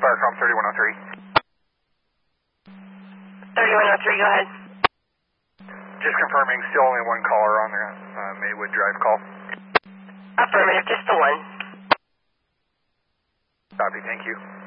Firecom 3103. 3103, go ahead. Just confirming, still only one caller on the Maywood Drive call. Affirmative, just the one. Copy, thank you.